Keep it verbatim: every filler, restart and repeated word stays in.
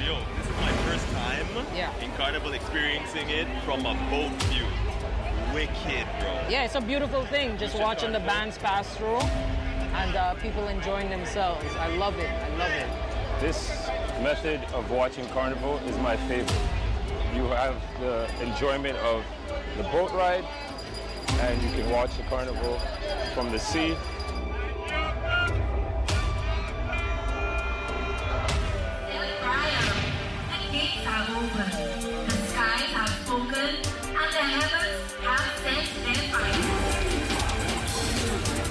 yo, this is my first time Yeah. in Carnival experiencing it from a boat view. Wicked, bro. Yeah, it's a beautiful thing, just should watching the Carnival. bands pass through and uh, people enjoying themselves. I love it. I love it. This method of watching Carnival is my favorite. You have the enjoyment of the boat ride, and you can watch the Carnival from the sea. The gates are open. The skies are spoken.